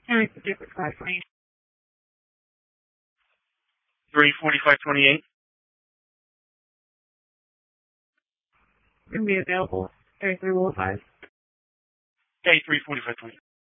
Can I different 520? 34528. Gonna be available 3315. Okay, 34528.